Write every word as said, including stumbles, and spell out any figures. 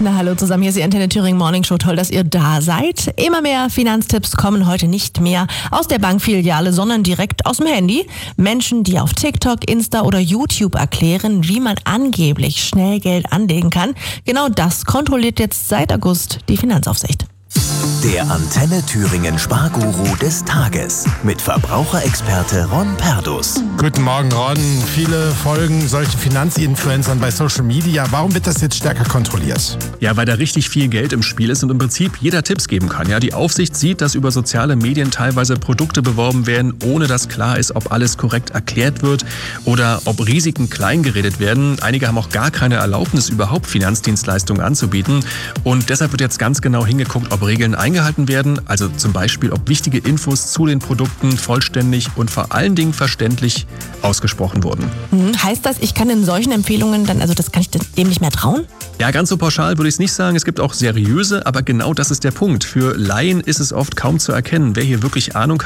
Na hallo zusammen, hier ist die Antenne Thüringen Morning Show. Toll, dass ihr da seid. Immer mehr Finanztipps kommen heute nicht mehr aus der Bankfiliale, sondern direkt aus dem Handy. Menschen, die auf TikTok, Insta oder YouTube erklären, wie man angeblich schnell Geld anlegen kann. Genau das kontrolliert jetzt seit August die Finanzaufsicht. Der Antenne Thüringen Sparguru des Tages mit Verbraucherexperte Ron Perdus. Guten Morgen, Ron. Viele folgen solchen Finanzinfluencern bei Social Media. Warum wird das jetzt stärker kontrolliert? Ja, weil da richtig viel Geld im Spiel ist und im Prinzip jeder Tipps geben kann. Ja, die Aufsicht sieht, dass über soziale Medien teilweise Produkte beworben werden, ohne dass klar ist, ob alles korrekt erklärt wird oder ob Risiken kleingeredet werden. Einige haben auch gar keine Erlaubnis, überhaupt Finanzdienstleistungen anzubieten. Und deshalb wird jetzt ganz genau hingeguckt, ob Regeln eingehalten werden, also zum Beispiel, ob wichtige Infos zu den Produkten vollständig und vor allen Dingen verständlich ausgesprochen wurden. Hm, heißt das, ich kann in solchen Empfehlungen dann, also das kann ich dem nicht mehr trauen? Ja, ganz so pauschal würde ich es nicht sagen. Es gibt auch seriöse, aber genau das ist der Punkt. Für Laien ist es oft kaum zu erkennen, wer hier wirklich Ahnung hat.